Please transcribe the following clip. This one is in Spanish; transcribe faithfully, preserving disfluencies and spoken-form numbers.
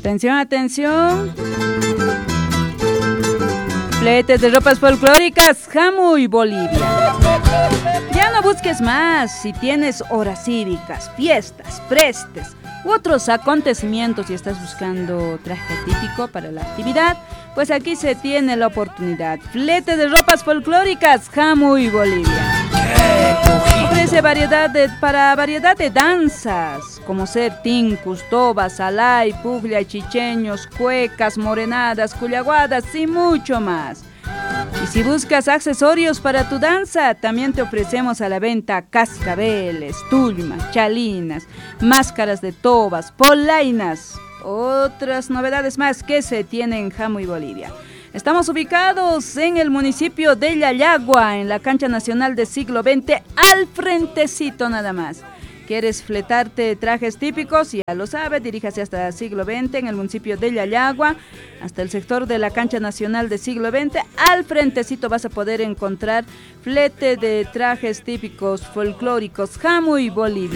Atención, atención. Fletes de ropas folclóricas, Jamuy, Bolivia. Ya no busques más. Si tienes horas cívicas, fiestas, prestes u otros acontecimientos y estás buscando traje típico para la actividad, pues aquí se tiene la oportunidad. Flete de ropas folclóricas, Jamuy, Bolivia. Ofrece variedad de, para variedad de danzas, como ser tincus, tobas, alay, puglia, chicheños, cuecas, morenadas, cuyaguadas y mucho más. Y si buscas accesorios para tu danza, también te ofrecemos a la venta cascabeles, tulmas, chalinas, máscaras de tobas, polainas, otras novedades más que se tienen en Jamuy, Bolivia. Estamos ubicados en el municipio de Yayagua, en la cancha nacional de siglo veinte, al frentecito nada más. ¿Quieres fletarte trajes típicos? Ya lo sabes, diríjase hasta siglo veinte en el municipio de Yayagua, hasta el sector de la cancha nacional de siglo veinte. Al frentecito vas a poder encontrar flete de trajes típicos folclóricos Jamuy, Bolivia.